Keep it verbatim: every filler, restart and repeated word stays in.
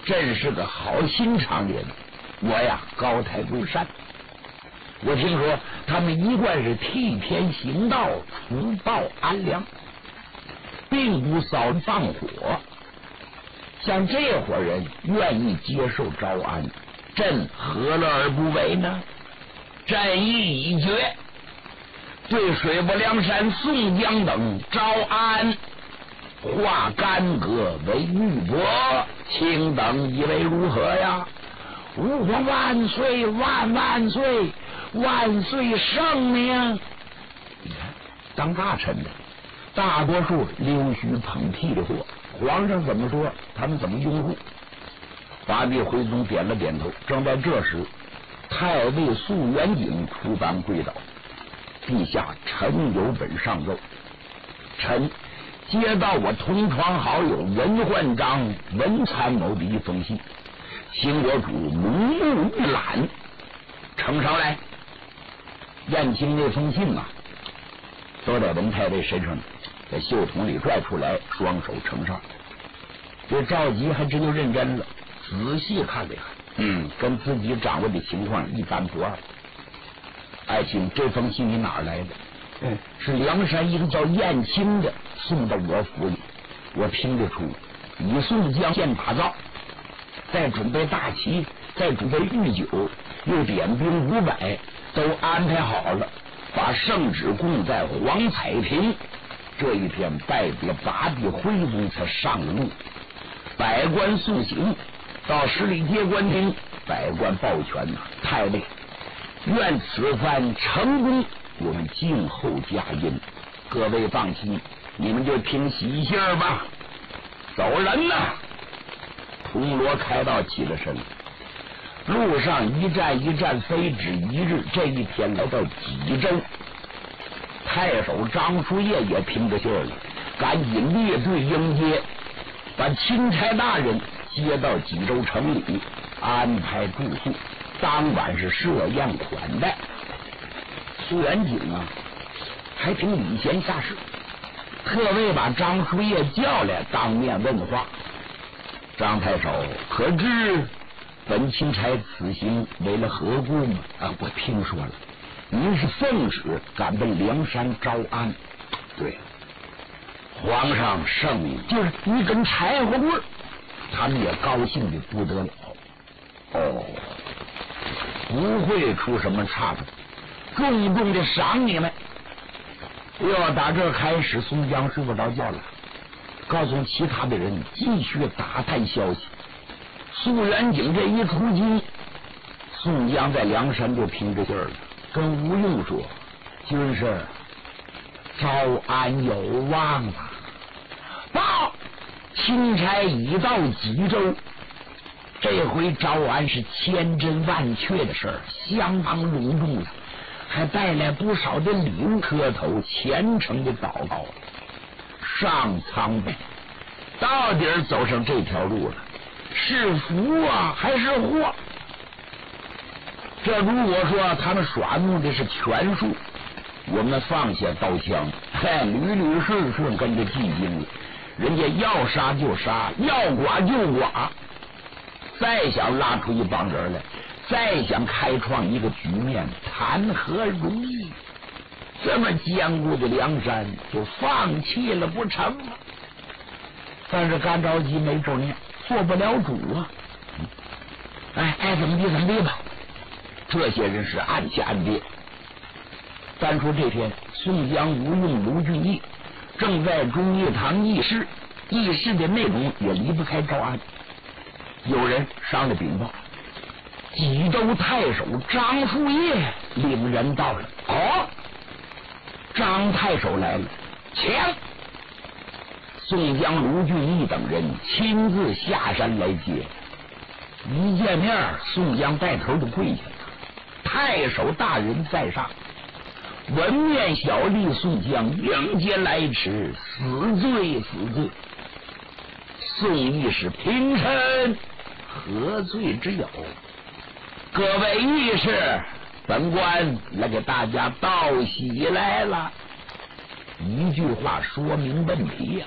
真是个好心肠人。我呀，高抬贵善。我听说他们一贯是替天行道，除暴安良，并不骚放火。像这伙人愿意接受招安，朕何乐而不为呢？朕意已决，对水泊梁山、宋江等招安，化干戈为玉帛，卿等以为如何呀？吾皇万岁万万岁，万岁圣明！你看，当大臣的大多数溜须捧屁的货，皇上怎么说，他们怎么拥护。八帝徽宗点了点头。正在这时，太尉肃元景出班跪倒：“陛下，臣有本上奏。臣接到我同窗好友文焕章文参谋的一封信，请我主如目一览。”呈上来。燕青那封信啊，都在文太尉身上，在袖筒里拽出来，双手呈上。这赵佶还真就认真了，仔细看了看，嗯，跟自己掌握的情况一般不二。爱卿，这封信你哪儿来的？嗯，是梁山一个叫燕青的送到我府里。我听得出，以宋江现打造，再准备大旗，再准备御酒，又点兵五百，都安排好了，把圣旨供在黄彩亭。这一天拜别八帝徽宗才上路，百官送行，到十里街官厅，百官抱拳呐，太尉愿此番成功，我们静候佳音。各位放心，你们就听喜信儿吧。走人呐！铜锣开道起了身，路上一站一站，非止一日。这一天来到济州，太守张叔夜也凭着信儿了，赶紧列队迎接，把钦差大人接到济州城里，安排住宿。当晚是设宴款待。苏元景啊，还凭礼贤下士，特为把张叔夜叫来，当面问话。张太守，可知本钦差此行为了何故吗？啊，我听说了，您是奉旨赶奔梁山招安。对，皇上圣明，就是一根柴火棍，他们也高兴的不得了。哦，不会出什么差错，重重的赏你们。要打这开始，宋江睡不着觉了，告诉其他的人继续打探消息。肃元景这一出京，宋江在梁山就凭着劲儿了，跟吴用说：“军师，招安有望啊！报，钦差已到济州。这回招安是千真万确的事儿，相当隆重了，还带来不少的礼物，磕头虔诚的祷告。上苍呗，到底走上这条路了，是福啊还是祸？这如果说他们耍弄的是权术，我们放下刀枪，嘿，屡屡顺顺跟着进京了，人家要杀就杀，要剐就剐。再想拉出一帮人来，再想开创一个局面，谈何容易？这么坚固的梁山就放弃了不成吗？但是干着急没主念，做不了主啊！哎，爱怎么地怎么地吧。这些人是暗下暗跌。单说这天，宋江、吴用、卢俊义正在忠义堂议事，议事的内容也离不开招安。有人上了禀报，济州太守张叔夜领人到了。哦，张太守来了，请。宋江、卢俊义等人亲自下山来接。一见面，宋江带头就跪下了。太守大人在上。文面小吏宋江迎接来迟，死罪死罪。宋义是平臣，何罪之有？各位义士，本官来给大家道喜来了。一句话说明问题呀、